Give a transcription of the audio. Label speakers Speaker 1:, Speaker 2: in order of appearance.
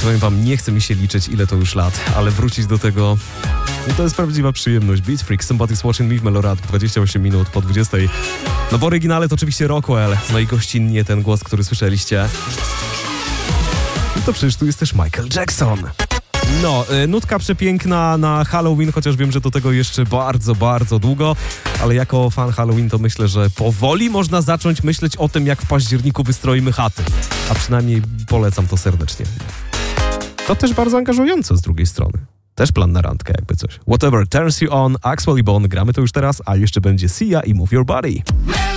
Speaker 1: Powiem wam, nie chce mi się liczyć, ile to już lat, ale wrócić do tego, no to jest prawdziwa przyjemność. Beat Freak, Somebody's Watching Me w Melorad, 28 minut po 20. No w oryginale to oczywiście Rockwell, no i gościnnie ten głos, który słyszeliście. No to przecież tu jest też Michael Jackson. No, nutka przepiękna na Halloween, chociaż wiem, że do tego jeszcze bardzo, bardzo długo, ale jako fan Halloween to myślę, że powoli można zacząć myśleć o tym, jak w październiku wystroimy chaty. A przynajmniej polecam to serdecznie. To też bardzo angażujące z drugiej strony. Też plan na randkę, jakby coś. Whatever turns you on, Axwell i Bon, gramy to już teraz, a jeszcze będzie Sia i Move Your Body.